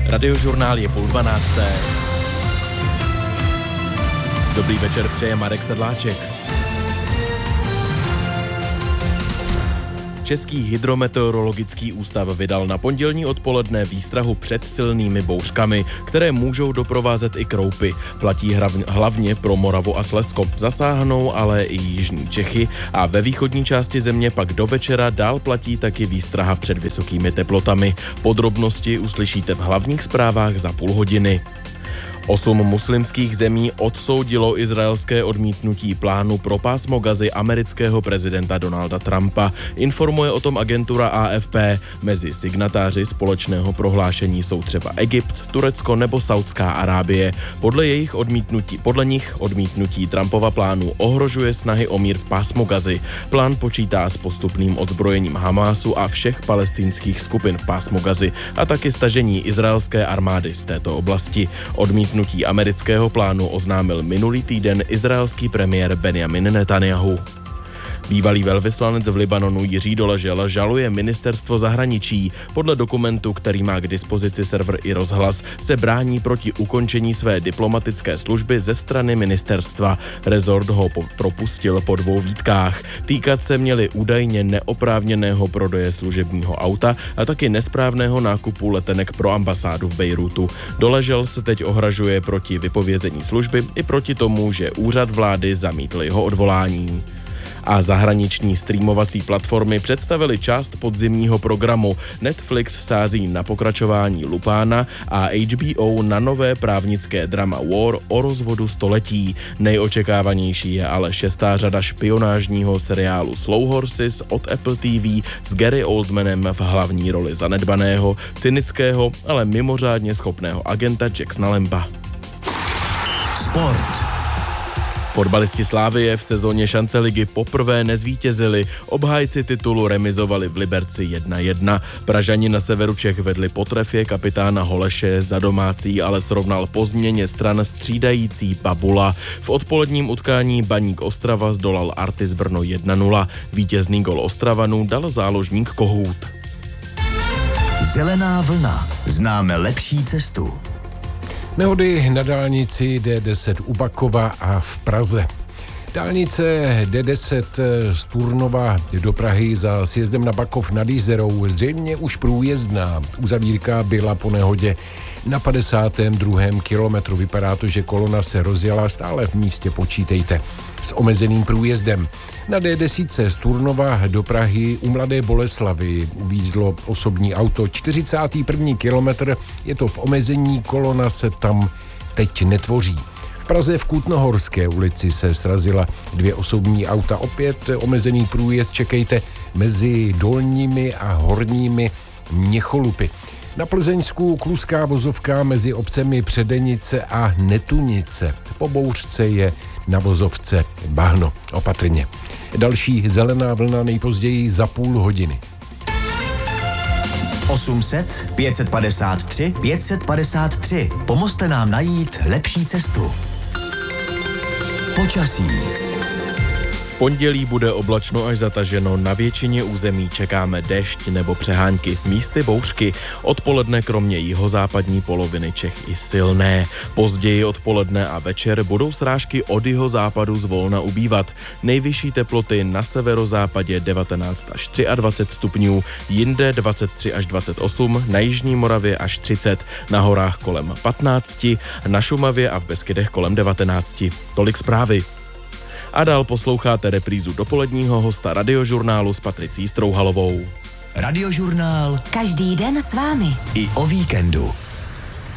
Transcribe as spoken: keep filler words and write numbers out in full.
Radiožurnál je půl dvanácté. Dobrý večer přeje Marek Sedláček. Český hydrometeorologický ústav vydal na pondělní odpoledne výstrahu před silnými bouřkami, které můžou doprovázet i kroupy. Platí hlavně pro Moravu a Slezsko. Zasáhnou ale i jižní Čechy a ve východní části země pak do večera dál platí taky výstraha před vysokými teplotami. Podrobnosti uslyšíte v hlavních zprávách za půl hodiny. Osm muslimských zemí odsoudilo izraelské odmítnutí plánu pro pásmo Gazy amerického prezidenta Donalda Trumpa. Informuje o tom agentura A F P. Mezi signatáři společného prohlášení jsou třeba Egypt, Turecko nebo Saudská Arábie. Podle jejich odmítnutí, podle nich odmítnutí Trumpova plánu ohrožuje snahy o mír v pásmu Gazy. Plán počítá s postupným odzbrojením Hamásu a všech palestinských skupin v pásmu Gazy a taky stažení izraelské armády z této oblasti. Odmítnutí Odmítnutí amerického plánu oznámil minulý týden izraelský premiér Benjamin Netanyahu. Bývalý velvyslanec v Libanonu Jiří Doležel žaluje ministerstvo zahraničí. Podle dokumentu, který má k dispozici server i Rozhlas, se brání proti ukončení své diplomatické služby ze strany ministerstva. Rezort ho po- propustil po dvou výtkách. Týkat se měli údajně neoprávněného prodeje služebního auta a taky nesprávného nákupu letenek pro ambasádu v Bejrútu. Doležel se teď ohražuje proti vypovězení služby i proti tomu, že úřad vlády zamítl jeho odvolání. A zahraniční streamovací platformy představily část podzimního programu. Netflix sází na pokračování Lupána a H B O na nové právnické drama War o rozvodu století. Nejočekávanější je ale šestá řada špionážního seriálu Slow Horses od Apple T V s Gary Oldmanem v hlavní roli zanedbaného, cynického, ale mimořádně schopného agenta Jacksona Lamba. Sport. Fotbalisti Slavie v sezóně šance ligy poprvé nezvítězili. Obhájci titulu remizovali v Liberci jedna jedna. Pražani na severu Čech vedli po trefě kapitána Holeše, za domácí ale srovnal po změně stran střídající Babula. V odpoledním utkání Baník Ostrava zdolal Artis Brno jedna nula. Vítězný gol Ostravanů dal záložník Kohút. Zelená vlna. Známe lepší cestu. Nehody na dálnici D deset u Bakova a v Praze. Dálnice D deset z Turnova do Prahy za sjezdem na Bakov nad Jizerou zřejmě už průjezdná. Uzavírka byla po nehodě na padesátém druhém kilometru. Vypadá to, že kolona se rozjela, stále v místě počítejte s omezeným průjezdem. Na D deset z Turnova do Prahy u Mladé Boleslavi uvízlo osobní auto. čtyřicátý první kilometr je to v omezení, kolona se tam teď netvoří. V Praze v Kutnohorské ulici se srazila dvě osobní auta. Opět omezený průjezd čekejte mezi Dolními a Horními Měcholupy. Na Plzeňsku kluská vozovka mezi obcemi Předenice a Netunice. Po bouřce je na vozovce bahno. Opatrně. Další zelená vlna nejpozději za půl hodiny. osm set, pět set padesát tři, pět set padesát tři. Pomozte nám najít lepší cestu. Počasí. V pondělí bude oblačno až zataženo, na většině území čekáme déšť nebo přehánky, místy bouřky. Odpoledne kromě jihozápadní poloviny Čech i silné. Později odpoledne a večer budou srážky od jihozápadu zvolna ubývat. Nejvyšší teploty na severozápadě devatenáct až dvacet tři stupňů, jinde dvacet tři až dvacet osm, na jižní Moravě až třicet, na horách kolem patnáct, na Šumavě a v Beskydech kolem devatenáct. Tolik zprávy. A dál posloucháte reprízu dopoledního hosta Radiožurnálu s Patricí Strouhalovou. Radiožurnál. Každý den s vámi. I o víkendu.